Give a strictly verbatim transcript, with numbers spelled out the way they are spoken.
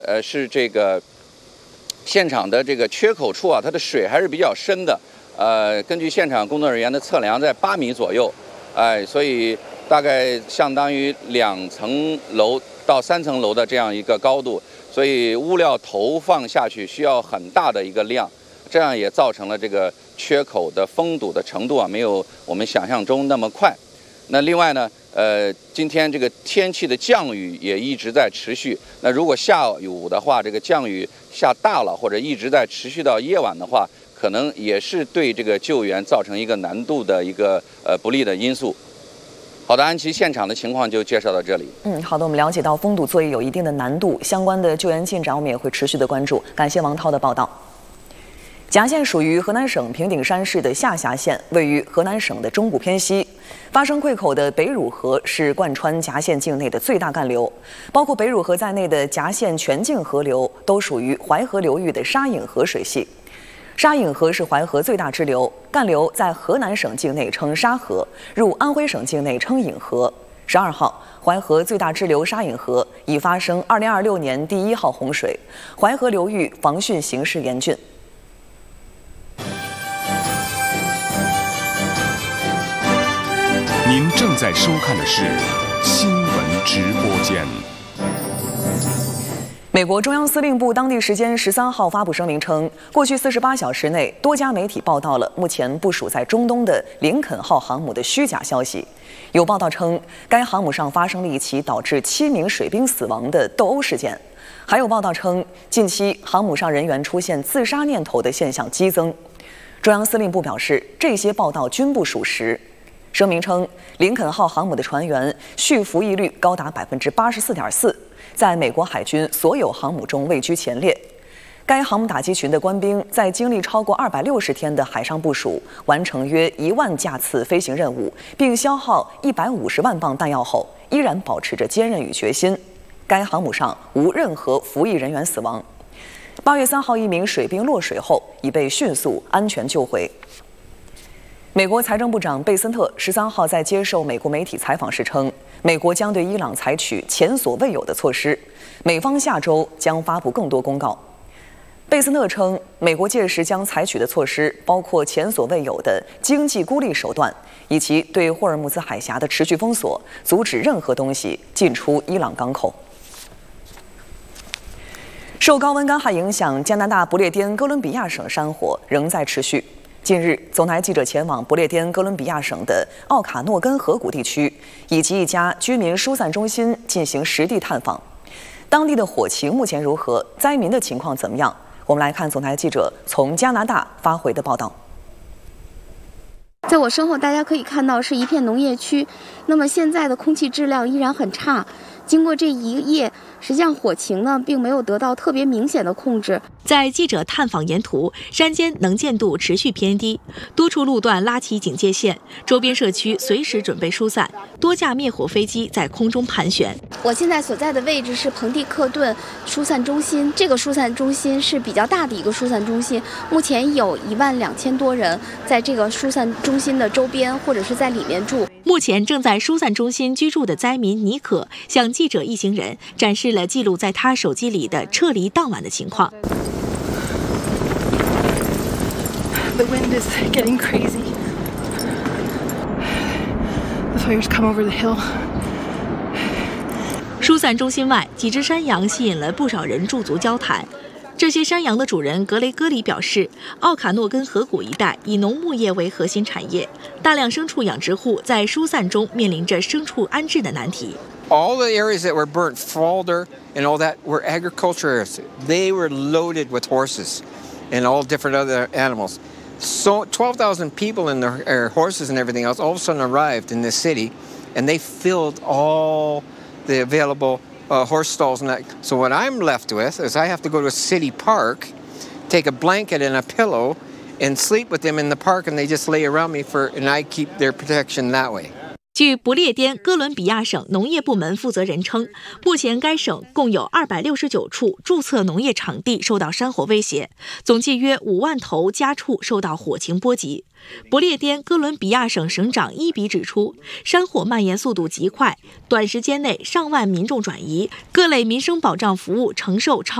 呃，是这个现场的这个缺口处啊，它的水还是比较深的。呃，根据现场工作人员的测量，在八米左右，哎、呃，所以大概相当于两层楼到三层楼的这样一个高度，所以物料投放下去需要很大的一个量，这样也造成了这个缺口的封堵的程度啊，没有我们想象中那么快。那另外呢，呃，今天这个天气的降雨也一直在持续。那如果下雨的话，这个降雨下大了，或者一直在持续到夜晚的话，可能也是对这个救援造成一个难度的一个呃不利的因素。好的，安琪，现场的情况就介绍到这里。 嗯，好的，我们了解到封堵作业有一定的难度，相关的救援进展我们也会持续的关注。感谢王涛的报道。夹县属于河南省平顶山市的下辖县，位于河南省的中部偏西。发生溃口的北汝河是贯穿夹县境内的最大干流，包括北汝河在内的夹县全境河流都属于淮河流域的沙引河水系。沙引河是淮河最大支流，干流在河南省境内称沙河，入安徽省境内称引河。十二号，淮河最大支流沙引河已发生二零二六年第一号洪水，淮河流域防汛形势严峻。 您正在收看的是新闻直播间。 美国中央司令部当地时间十三号发布声明称，过去四十八小时内，多家媒体报道了目前部署在中东的林肯号航母的虚假消息。有报道称，该航母上发生了一起导致七名水兵死亡的斗殴事件。还有报道称，近期航母上人员出现自杀念头的现象激增。中央司令部表示，这些报道均不属实。声明称，林肯号航母的船员续服役率高达百分之八十四点四，在美国海军所有航母中位居前列。该航母打击群的官兵在经历超过二百六十天的海上部署，完成约一万架次飞行任务，并消耗一百五十万磅弹药后，依然保持着坚韧与决心。该航母上无任何服役人员死亡。八月三号，一名水兵落水后已被迅速安全救回。美国财政部长贝森特十三号在接受美国媒体采访时称，美国将对伊朗采取前所未有的措施，美方下周将发布更多公告。贝森特称，美国届时将采取的措施包括前所未有的经济孤立手段，以及对霍尔木兹海峡的持续封锁，阻止任何东西进出伊朗港口。受高温干旱影响，加拿大不列颠哥伦比亚省山火仍在持续。近日，总台记者前往不列颠哥伦比亚省的奥卡诺根河谷地区，以及一家居民疏散中心进行实地探访。当地的火情目前如何？灾民的情况怎么样？我们来看总台记者从加拿大发回的报道。 在我身后，大家可以看到是一片农业区，那么现在的空气质量依然很差。经过这一夜，实际上火情呢并没有得到特别明显的控制。 在记者探访沿途，山间能见度持续偏低，多处路段拉起警戒线，周边社区随时准备疏散，多架灭火飞机在空中盘旋。 我现在所在的位置是彭蒂克顿疏散中心，这个疏散中心是比较大的一个疏散中心，目前有一万两千多人在这个疏散中心的周边或者是在里面住。 目前正在疏散中心居住的灾民尼可向记者一行人展示了记录在他手机里的撤离当晚的情况。 The wind is getting crazy. The fires come over the hill. 疏散中心外，几只山羊吸引了不少人驻足交谈。这些山羊的主人格雷戈里表示，奥卡诺根河谷一带以农牧业为核心产业，大量牲畜养殖户在疏散中面临着牲畜安置的难题。 All the areas that were burnt, Falder and all that, were agriculture areas. They were loaded with horses and all different other animals. So twelve thousand people and their, their horses and everything else all of a sudden arrived in this city, and they filled all the available uh, horse stalls. And that. So what I'm left with is I have to go to a city park, take a blanket and a pillow, and sleep with them in the park, and they just lay around me for, and I keep their protection that way. 据不列颠哥伦比亚省农业部门负责人称，目前该省共有二百六十九处注册农业场地受到山火威胁，总计约五万头家畜受到火情波及。不列颠哥伦比亚省省长伊比指出，山火蔓延速度极快，短时间内上万民众转移，各类民生保障服务承受超